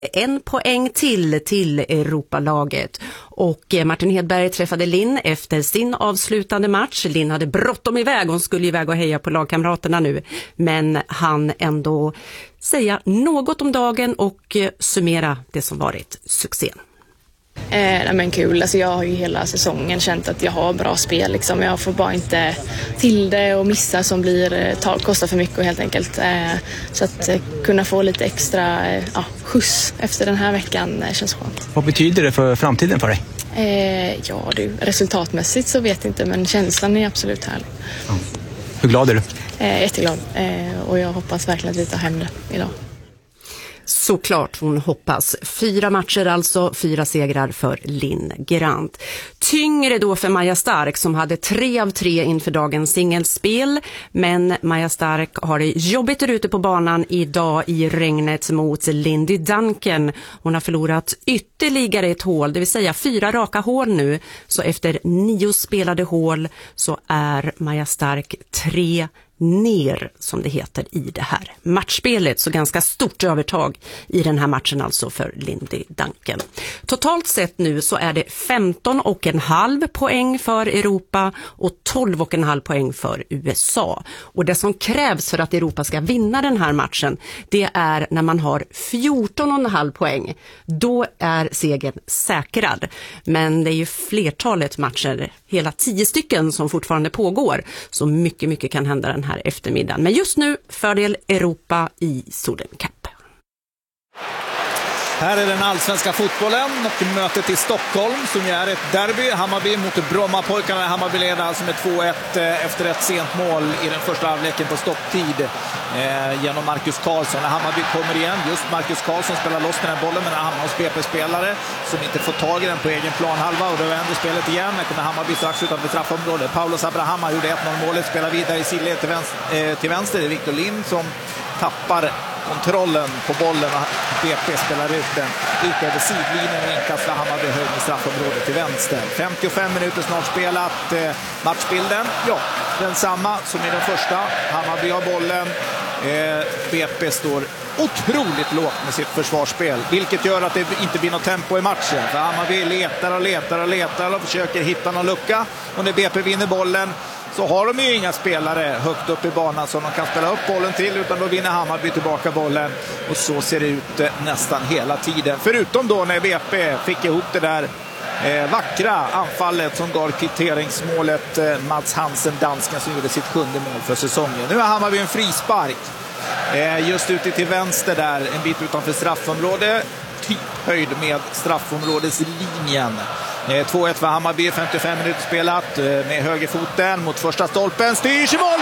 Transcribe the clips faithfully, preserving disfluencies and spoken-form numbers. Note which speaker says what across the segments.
Speaker 1: En poäng till till Europalaget och Martin Hedberg träffade Linn efter sin avslutande match. Linn hade bråttom iväg, hon skulle iväg och heja på lagkamraterna nu, men han ändå säga något om dagen och summera det som varit succén.
Speaker 2: Eh, men kul, alltså jag har ju hela säsongen känt att jag har bra spel liksom. Jag får bara inte till det och missa som blir, tar, kostar för mycket helt enkelt. Eh, så att eh, kunna få lite extra eh, ja, skjuts efter den här veckan eh, känns skönt.
Speaker 3: Vad betyder det för framtiden för dig?
Speaker 2: Eh, ja, du, resultatmässigt så vet jag inte, men känslan är absolut härlig.
Speaker 3: Ja. Hur glad är du?
Speaker 2: Eh, jätteglad eh, och jag hoppas verkligen att vi tar hem det idag.
Speaker 1: Såklart hon hoppas. Fyra matcher alltså, fyra segrar för Linn Grant. Tyngre då för Maja Stark som hade tre av tre inför dagens singelspel. Men Maja Stark har det jobbigt ute på banan idag i regnet mot Lindy Duncan. Hon har förlorat ytterligare ett hål, det vill säga fyra raka hål nu. Så efter nio spelade hål så är Maja Stark tre ner som det heter i det här matchspelet, så ganska stort övertag i den här matchen alltså för Lindy Duncan. Totalt sett nu så är det femton och en halv poäng för Europa och tolv och en halv poäng för U S A. Och det som krävs för att Europa ska vinna den här matchen, det är när man har fjorton och en halv poäng. Då är segern säkrad. Men det är ju flertalet matcher, hela tio stycken som fortfarande pågår, så mycket mycket kan hända den här eftermiddagen. Men just nu fördel Europa i Solheim Cup.
Speaker 4: Här är den allsvenska fotbollen och mötet i Stockholm som är ett derby. Hammarby mot Brommapojkarna. Hammarby leder alltså med två ett efter ett sent mål i den första halvleken på stopptid eh, genom Marcus Karlsson. När Hammarby kommer igen, just Marcus Karlsson spelar loss den här bollen, men han hamnar hos P P-spelare som inte får tag i den på egen planhalva, och då vänder spelet igen. Här kommer Hammarby strax utanför straffområdet. Paulos Abraham gjorde ett noll målet, spelar vidare i sidled till vänster, eh, till vänster. Det är Victor Lind som tappar kontrollen på bollen och B P spelar ut den ut över sidlinjen och inkastar Hammarby höjd med straffområdet till vänster. femtiofem minuter snart spelat. Eh, matchbilden, ja, den samma som i den första. Hammarby har bollen. Eh, B P står otroligt lågt med sitt försvarsspel, vilket gör att det inte blir något tempo i matchen. För Hammarby letar och letar och letar och försöker hitta någon lucka, och när B P vinner bollen så har de ju inga spelare högt upp i banan som de kan spela upp bollen till, utan då vinner Hammarby tillbaka bollen, och så ser det ut nästan hela tiden. Förutom då när B P fick ihop det där eh, vackra anfallet som gav kvitteringsmålet, eh, Mats Hansen, dansken, som gjorde sitt sjunde mål för säsongen. Nu har Hammarby en frispark eh, just ute till vänster där, en bit utanför straffområde, typ höjd med straffområdeslinjen. två ett för Hammarby, femtiofem minuter spelat, med högerfoten mot första stolpen, styrs i mål!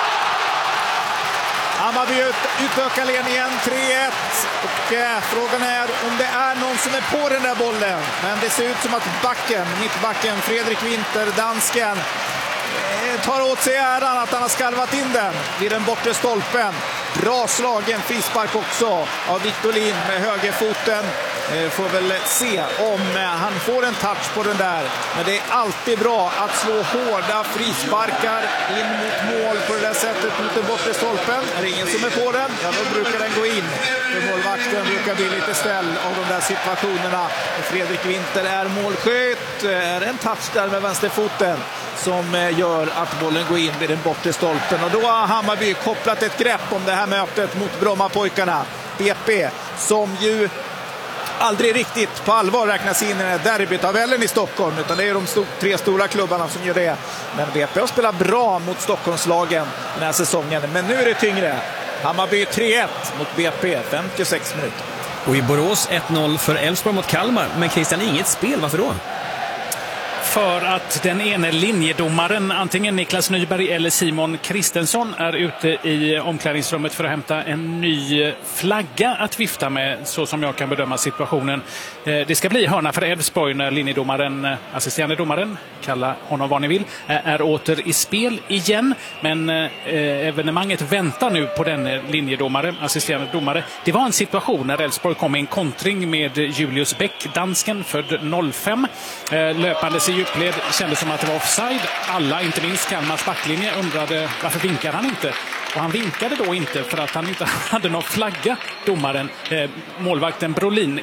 Speaker 4: Hammarby utökar ledningen tre ett, och eh, frågan är om det är någon som är på den där bollen, men det ser ut som att backen, mittbacken Fredrik Winter, dansken, eh, tar åt sig äran att han har skarvat in den vid den bortre stolpen. Bra slagen frispark också av Victor Lind med högerfoten. Eh, får väl se om eh, han får en touch på den där. Men det är alltid bra att slå hårda frisparkar in mot mål på det där sättet mot den bortre stolpen. Är det ingen som är på den, ja då brukar den gå in. För målvakten brukar bli lite ställ av de där situationerna. Och Fredrik Winter är målskytt. Är en touch där med vänsterfoten som eh, gör att bollen går in vid den bortre stolpen. Och då har Hammarby kopplat ett grepp om det här mötet mot Brommapojkarna. B P som ju aldrig riktigt på allvar räknas in i den här derbytabellen i Stockholm, utan det är de sto- tre stora klubbarna som gör det. Men B P har spelat bra mot Stockholmslagen den här säsongen, men nu är det tyngre. Hammarby tre ett mot B P, femtiosex minuter.
Speaker 5: Och i Borås ett noll för Elfsborg mot Kalmar, men Christian, inget spel, varför då?
Speaker 6: För att den ene linjedomaren, antingen Niklas Nyberg eller Simon Kristensson, är ute i omklädningsrummet för att hämta en ny flagga att vifta med, så som jag kan bedöma situationen. Det ska bli hörna för Elfsborg när linjedomaren, assisterande domaren, kalla honom vad ni vill, är åter i spel igen. Men evenemanget väntar nu på den linjedomare, assisterande domare. Det var en situation när Elfsborg kom med en kontring med Julius Bäck, dansken, född noll fem. Löpandes i djupled kändes som att det var offside. Alla, inte minst Kalmars backlinje, undrade varför vinkar han inte? Och han vinkade då inte för att han inte hade någon flagga, domaren. Eh, målvakten Brolin